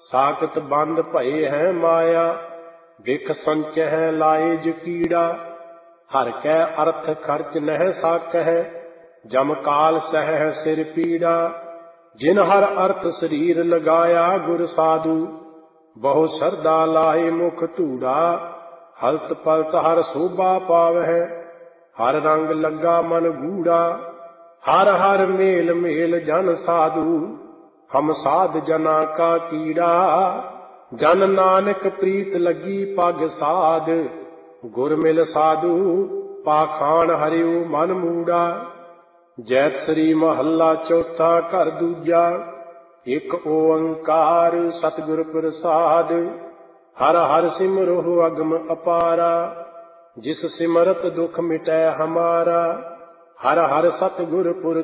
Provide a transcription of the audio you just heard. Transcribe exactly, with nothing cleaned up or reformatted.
साकत बंद भये हैं माया, बिख संच है लाए कीड़ा। हर कै अर्थ खर्च नह साक है, जम काल सह सिर पीड़ा। जिन हर अर्थ शरीर लगाया गुर साधु, बहु श्रद्धा लाए मुख धूड़ा। हलत पलत हर शोभा पावै, हर रंग लगा मन गूढ़ा। हर हर मेल मेल जन साधु, हम साध जना का कीड़ा। जन नानक प्रीत लगी पग साध, गुर मिल साधु पाखान हरिऊ मन मूड़ा। जैत श्री महला चौथा घर दूजा, एक ओंकार सतगुर प्रसाद। हर हर सिमरो अगम अपारा, जिस सिमरत दुख मिटै हमारा। हर हर सतगुर पुर